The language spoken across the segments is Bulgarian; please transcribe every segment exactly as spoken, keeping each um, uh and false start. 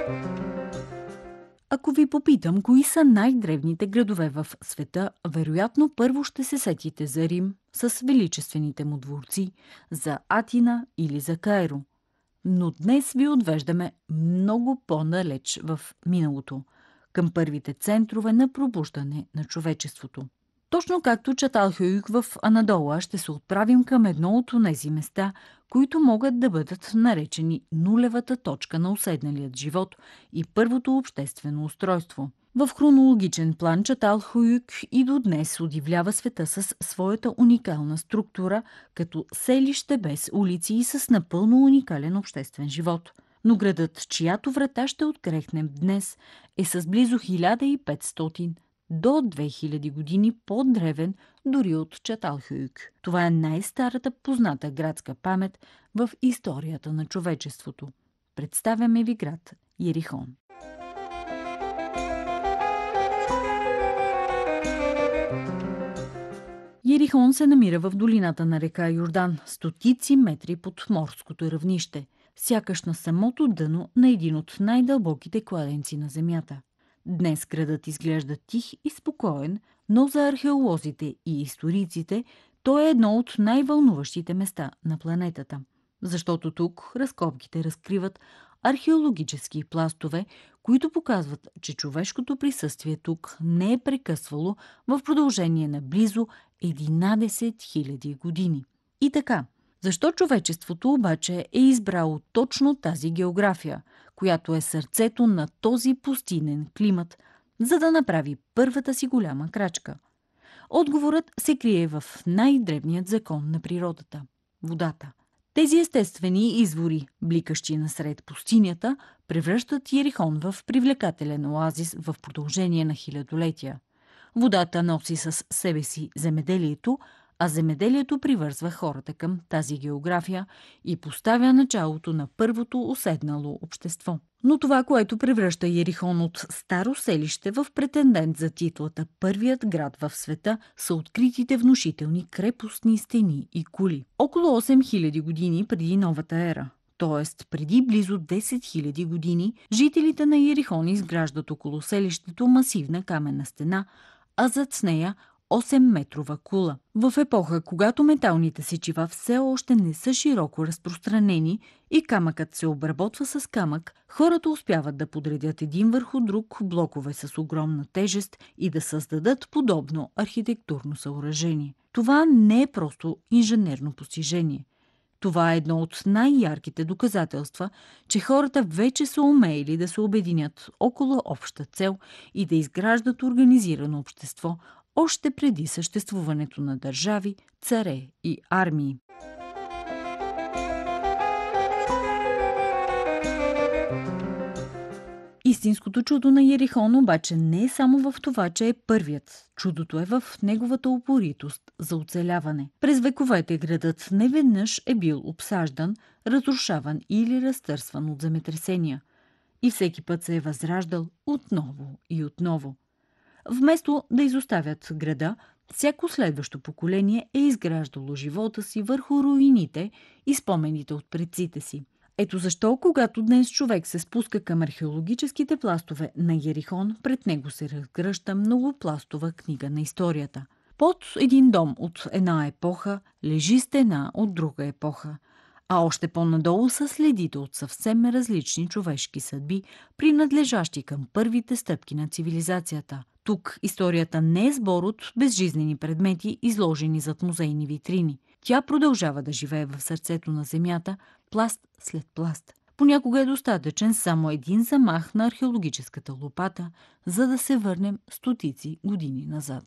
Ако ви попитам, кои са най-древните градове в света, вероятно първо ще се сетите за Рим с величествените му дворци, за Атина или за Кайро. Но днес ви отвеждаме много по-далеч в миналото, към първите центрове на пробуждане на човечеството. Точно както Чаталхююк в Анадола, ще се отправим към едно от онези места, които могат да бъдат наречени нулевата точка на уседналият живот и първото обществено устройство. В хронологичен план Чаталхююк и до днес удивлява света с своята уникална структура, като селище без улици и с напълно уникален обществен живот. Но градът, чиято врата ще открехнем днес, е с близо хиляда и петстотин до две хиляди години по-древен дори от Чаталхююк. Това е най-старата позната градска памет в историята на човечеството. Представяме ви град Йерихон. Йерихон се намира в долината на река Йордан, стотици метри под морското равнище, сякаш на самото дъно на един от най-дълбоките кладенци на земята. Днес градът изглежда тих и спокоен, но за археолозите и историците той е едно от най-вълнуващите места на планетата. Защото тук разкопките разкриват археологически пластове, които показват, че човешкото присъствие тук не е прекъсвало в продължение на близо единадесет хиляди години. И така, защо човечеството обаче е избрало точно тази география, която е сърцето на този пустинен климат, за да направи първата си голяма крачка? Отговорът се крие в най-древният закон на природата – водата. Тези естествени извори, бликащи насред пустинята, превръщат Йерихон в привлекателен оазис в продължение на хилядолетия. Водата носи със себе си земеделието, а земеделието привързва хората към тази география и поставя началото на първото уседнало общество. Но това, което превръща Йерихон от старо селище в претендент за титлата първият град в света, са откритите внушителни крепостни стени и кули. Около осем хиляди години преди новата ера, т.е. преди близо десет хиляди години, жителите на Йерихон изграждат около селището масивна каменна стена, а зад нея осемметрова кула. В епоха, когато металните сечива все още не са широко разпространени и камъкът се обработва с камък, хората успяват да подредят един върху друг блокове с огромна тежест и да създадат подобно архитектурно съоръжение. Това не е просто инженерно постижение. Това е едно от най-ярките доказателства, че хората вече са умеели да се обединят около обща цел и да изграждат организирано общество, още преди съществуването на държави, царе и армии. Истинското чудо на Йерихон обаче не е само в това, че е първият. Чудото е в неговата упоритост за оцеляване. През вековете градът неведнъж е бил обсаждан, разрушаван или разтърсван от земетресения. И всеки път се е възраждал отново и отново. Вместо да изоставят града, всяко следващо поколение е изграждало живота си върху руините и спомените от предците си. Ето защо, когато днес човек се спуска към археологическите пластове на Йерихон, пред него се разгръща многопластова книга на историята. Под един дом от една епоха лежи стена от друга епоха, а още по-надолу са следите от съвсем различни човешки съдби, принадлежащи към първите стъпки на цивилизацията. Тук историята не е сбор от безжизнени предмети, изложени зад музейни витрини. Тя продължава да живее в сърцето на земята, пласт след пласт. Понякога е достатъчен само един замах на археологическата лопата, за да се върнем стотици години назад.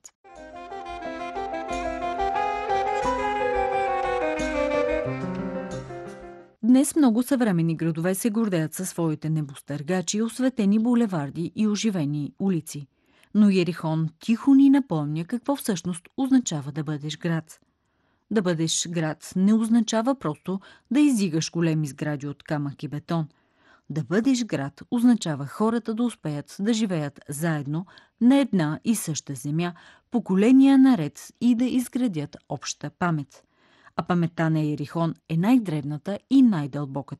Днес много съвременни градове се гордеят със своите небостъргачи, осветени булеварди и оживени улици. Но Йерихон тихо ни напомня какво всъщност означава да бъдеш град. Да бъдеш град не означава просто да издигаш големи сгради от камък и бетон. Да бъдеш град означава хората да успеят да живеят заедно на една и съща земя, поколения наред и да изградят обща памет. А паметта на Йерихон е най-древната и най-дълбоката